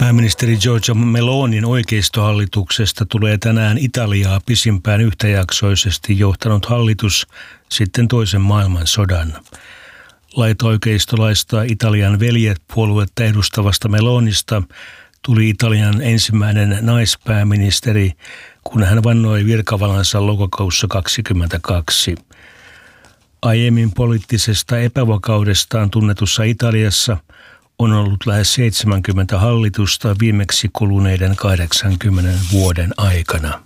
Pääministeri Giorgia Melonin oikeistohallituksesta tulee tänään Italiaa pisimpään yhtäjaksoisesti johtanut hallitus sitten toisen maailmansodan. Laitaoikeistolaista Italian veljet-puoluetta edustavasta Melonista tuli Italian ensimmäinen naispääministeri, kun hän vannoi virkavalansa lokakuussa 2022. Aiemmin poliittisesta epävakaudestaan tunnetussa Italiassa on ollut lähes 70 hallitusta viimeksi kuluneiden 80 vuoden aikana.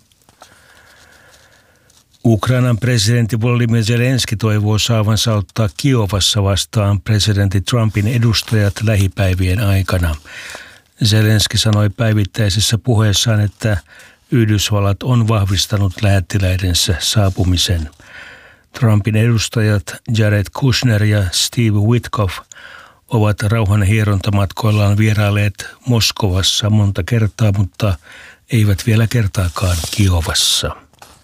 Ukrainan presidentti Volodymyr Zelenski toivoo saavansa ottaa Kiovassa vastaan presidentti Trumpin edustajat lähipäivien aikana. Zelenski sanoi päivittäisessä puheessaan, että Yhdysvallat on vahvistanut lähettiläidensä saapumisen. Trumpin edustajat Jared Kushner ja Steve Witkoff ovat rauhanhierontamatkoillaan vierailleet Moskovassa monta kertaa, mutta eivät vielä kertaakaan Kiovassa.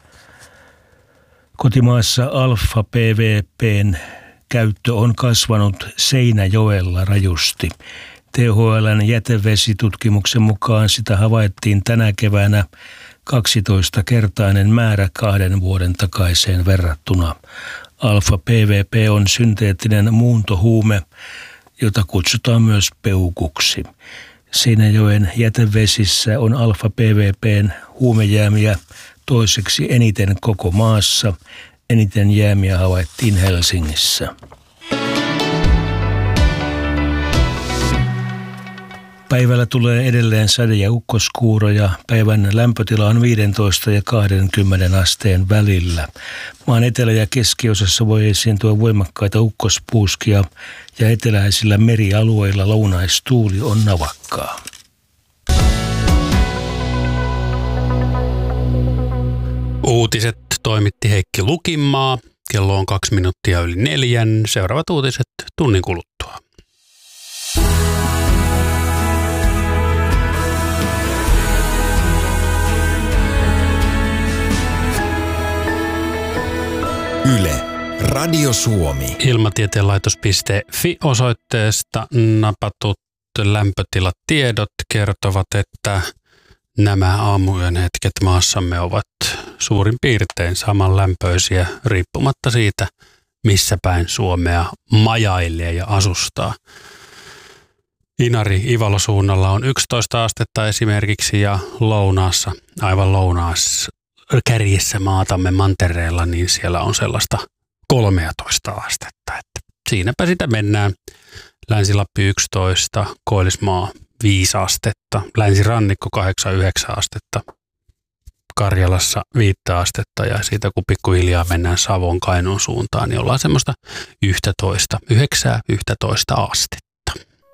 Kotimaassa alfa-PVP:n käyttö on kasvanut Seinäjoella rajusti. THL:n jätevesitutkimuksen mukaan sitä havaittiin tänä keväänä 12-kertainen määrä 2 vuoden takaiseen verrattuna. Alfa-PVP on synteettinen muuntohuume, jota kutsutaan myös peukuksi. Seinäjoen jätevesissä on alfa-PVP:n huumejäämiä toiseksi eniten koko maassa. Eniten jäämiä havaittiin Helsingissä. Päivällä tulee edelleen sade- ja ukkoskuuroja. Päivän lämpötila on 15 ja 20 asteen välillä. Maan etelä- ja keskiosassa voi esiintyä voimakkaita ukkospuuskia ja eteläisillä merialueilla lounaistuuli on navakkaa. Uutiset toimitti Heikki Lukinmaa. Kello on 2 minuuttia yli 4. Seuraavat uutiset tunnin kuluttua. Yle, Radio Suomi. Ilmatieteenlaitos.fi osoitteesta napatut lämpötilatiedot kertovat, että nämä aamuyön hetket maassamme ovat suurin piirtein samanlämpöisiä riippumatta siitä, missä päin Suomea majailee ja asustaa. Inari-Ivalo-suunnalla on 11 astetta esimerkiksi ja lounaassa, aivan kärjessä maatamme mantereella, niin siellä on sellaista 13 astetta. Että siinäpä sitä mennään. Länsi-Lappi 11, Koillismaa 5 astetta, länsirannikko 8-9 astetta, Karjalassa 5 astetta ja siitä kun pikkuhiljaa mennään Savon Kainuun suuntaan, niin ollaan semmoista 9-11 astetta.